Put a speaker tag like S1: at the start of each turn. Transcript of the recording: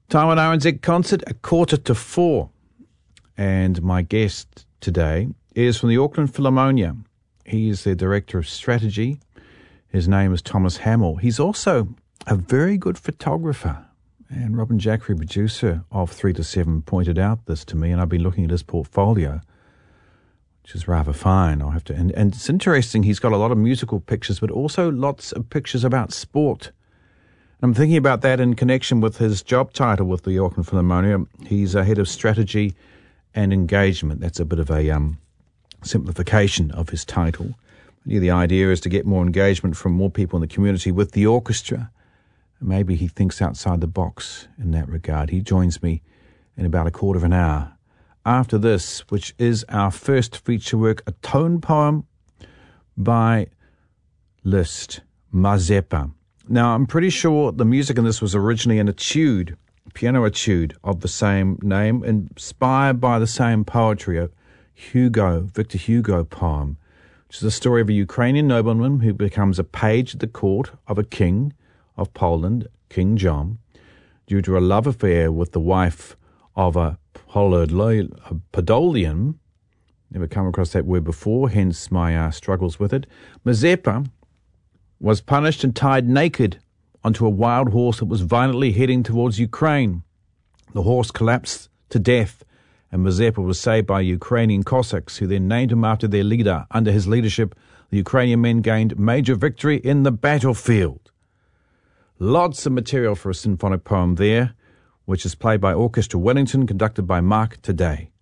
S1: Taiwan RNZ concert at 3:45. And my guest today is from the Auckland Philharmonia. He is the Director of Strategy. His name is Thomas Hamill. He's also a very good photographer. And Robin Jackery, producer of 3 to 7, pointed out this to me, and I've been looking at his portfolio, which is rather fine. I have to, and it's interesting. He's got a lot of musical pictures, but also lots of pictures about sport. I'm thinking about that in connection with his job title with the Auckland Philharmonia. He's a head of strategy and engagement. That's a bit of a simplification of his title. The idea is to get more engagement from more people in the community with the orchestra. Maybe he thinks outside the box in that regard. He joins me in about a quarter of an hour after this, which is our first feature work, a tone poem by Liszt, Mazeppa. Now, I'm pretty sure the music in this was originally an etude, piano etude of the same name, inspired by the same poetry, a Victor Hugo poem, which is the story of a Ukrainian nobleman who becomes a page at the court of a king of Poland, King John, due to a love affair with the wife of a Podolian. Never come across that word before, hence my struggles with it. Mazeppa was punished and tied naked onto a wild horse that was violently heading towards Ukraine. The horse collapsed to death, and Mazeppa was saved by Ukrainian Cossacks, who then named him after their leader. Under his leadership, the Ukrainian men gained major victory in the battlefield. Lots of material for a symphonic poem there, which is played by Orchestra Wellington, conducted by Mark Today.